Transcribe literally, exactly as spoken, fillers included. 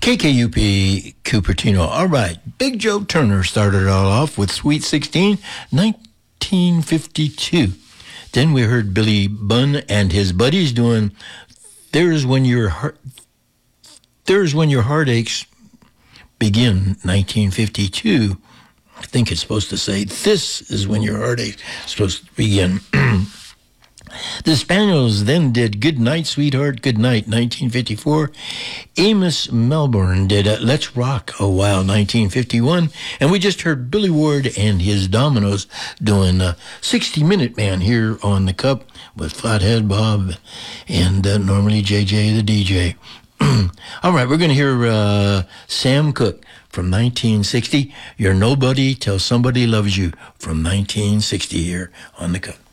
K K U P Cupertino. All right. Big Joe Turner started it all off with Sweet sixteen, nineteen fifty-two. Then we heard Billy Bunn and his buddies doing There's When Your Heart There's When Your Heartaches Begin, nineteen fifty-two. I think it's supposed to say, This is When Your Heartaches Supposed to Begin. The Spaniels then did Good Night, Sweetheart, Good Night, nineteen fifty-four. Amos Melbourne did uh, Let's Rock a While, nineteen fifty-one. And we just heard Billy Ward and his Dominoes doing uh, sixty minute Man here on the Cup with Flathead Bob and uh, normally J J the D J. All right, we're going to hear uh, Sam Cooke from nineteen sixty. You're Nobody Till Somebody Loves You from nineteen sixty here on the Cup.